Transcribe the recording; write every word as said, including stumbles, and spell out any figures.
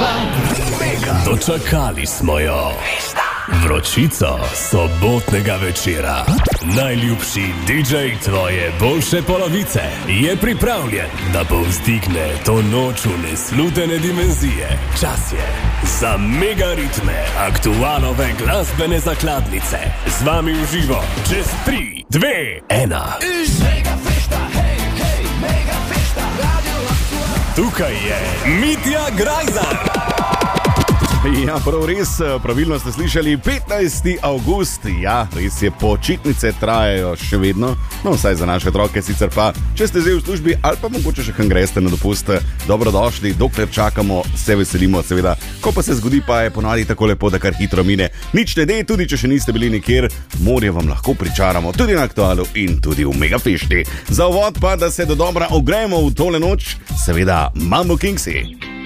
Dočakali smo jo. Vročico sobotnega večera. Najljubši didžej tvoje boljše polovice je pripravljen, da povzdigne to noč v neslutene dimenzije. Čas je za mega ritme aktualove glasbene zakladnice. Z vami v živo čez tri, dve, ena. Tukaj je Mitja Grajzar. Ja, prav res, pravilno ste slišali, petnajsti avgust, ja, res je, počitnice trajajo še vedno, no vsaj za naše otroke, sicer pa, če ste zdaj v službi ali pa mogoče še kam greste na dopust, dobrodošli, dokler čakamo, se veselimo, seveda, ko pa se zgodi, pa je ponavadi tako lepo, da kar hitro mine, nič ne dej, tudi če še niste bili nikjer, morje vam lahko pričaramo, tudi na Aktualu in tudi v Megafešti. Za uvod pa, da se do dobra ogrejemo v tole noč, seveda, Mambo Kingsi.